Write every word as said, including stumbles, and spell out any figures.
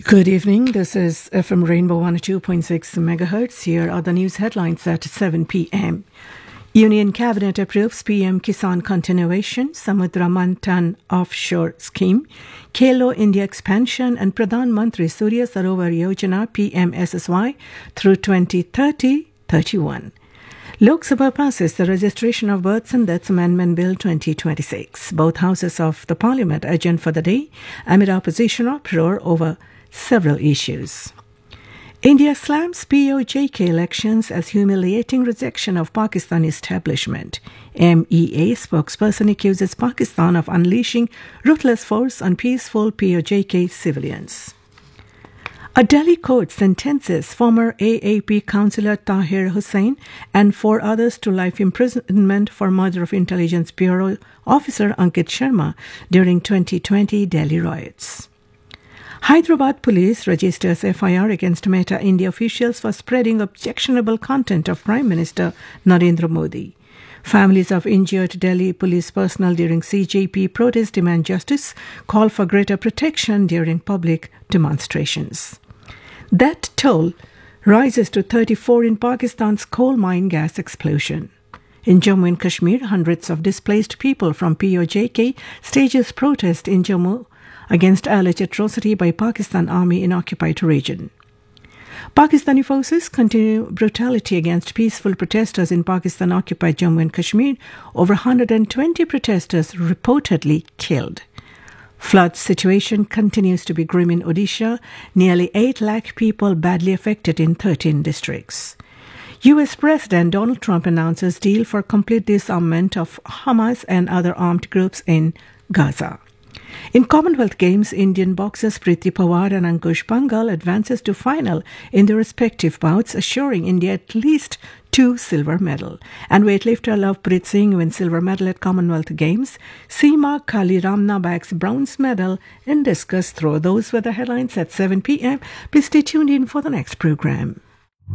Good evening. This is F M Rainbow one oh two point six megahertz. Here are the news headlines at seven p.m. Union Cabinet approves P M Kisan continuation, Samudra Manthan offshore scheme, Khelo India expansion and Pradhan Mantri Surya Sarovar Yojana P M S S Y through twenty thirty thirty-one. Lok Sabha passes the Registration of Births and Deaths Amendment Bill twenty twenty-six. Both houses of the Parliament adjourned for the day amid opposition uproar over several issues. India slams P O J K elections as humiliating rejection of Pakistani establishment. M E A spokesperson accuses Pakistan of unleashing ruthless force on peaceful P O J K civilians. A Delhi court sentences former A A P councillor Tahir Hussain and four others to life imprisonment for murder of Intelligence Bureau officer Ankit Sharma during twenty twenty Delhi riots. Hyderabad police registers F I R against Meta India officials for spreading objectionable content of Prime Minister Narendra Modi. Families of injured Delhi police personnel during C J P protest demand justice, call for greater protection during public demonstrations. That toll rises to thirty-four in Pakistan's coal mine gas explosion. In Jammu and Kashmir, hundreds of displaced people from P O J K stages protest in Jammu against alleged atrocity by Pakistan Army in occupied region. Pakistani forces continue brutality against peaceful protesters in Pakistan-occupied Jammu and Kashmir. Over one hundred twenty protesters reportedly killed. Flood situation continues to be grim in Odisha. Nearly eight lakh people badly affected in thirteen districts. U S President Donald Trump announces deal for complete disarmament of Hamas and other armed groups in Gaza. In Commonwealth Games, Indian boxers Preeti Pawar and Ankush Pangal advances to final in their respective bouts, assuring India at least two silver medals. And weightlifter Lovepreet Singh wins silver medal at Commonwealth Games. Seema Kaliramna bags bronze medal in discus throw. Those were the headlines at seven p.m. Please stay tuned in for the next program.